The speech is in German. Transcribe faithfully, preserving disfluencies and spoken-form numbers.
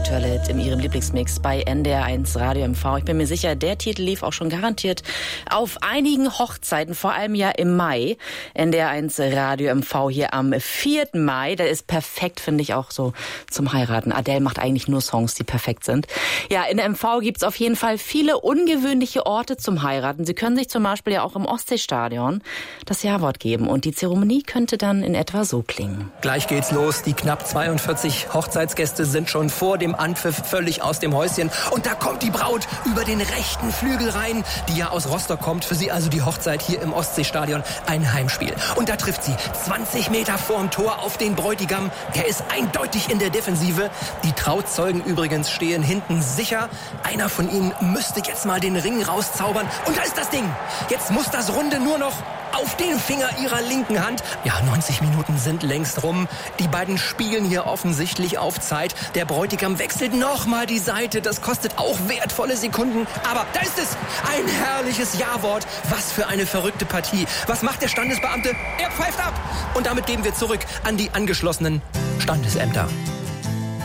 aktuelle Hit in Ihrem Lieblingsmix bei N D R eins Radio M V. Ich bin mir sicher, der Titel lief auch schon garantiert auf einigen Hochzeiten, vor allem ja im Mai. N D R eins Radio M V hier am vierten Mai. Der ist perfekt, finde ich, auch so zum Heiraten. Adele macht eigentlich nur Songs, die perfekt sind. Ja, in M V gibt's auf jeden Fall viele ungewöhnliche Orte zum Heiraten. Sie können sich zum Beispiel ja auch im Ostseestadion das Ja-Wort geben. Und die Zeremonie könnte dann in etwa so klingen. Gleich geht's los. Die knapp zweiundvierzig Hochzeitsgäste sind schon vor dem Anpfiff völlig aus dem Häuschen. Und da kommt die Braut über den rechten Flügel rein, die ja aus Rostock kommt. Für sie also die Hochzeit hier im Ostseestadion ein Heimspiel. Und da trifft sie zwanzig Meter vorm Tor auf den Bräutigam. Der ist eindeutig in der Defensive. Die Trauzeugen übrigens stehen hinten sicher. Einer von ihnen müsste jetzt mal den Ring rauszaubern. Und da ist das Ding. Jetzt muss das Runde nur noch auf den Finger ihrer linken Hand. Ja, neunzig Minuten sind längst rum. Die beiden spielen hier offensichtlich auf Zeit. Der Bräutigam wechselt nochmal die Seite. Das kostet auch wertvolle Sekunden. Aber da ist es. Ein herrliches Ja-Wort. Was für eine verrückte Partie. Was macht der Standesbeamte? Er pfeift ab. Und damit geben wir zurück an die angeschlossenen Standesämter.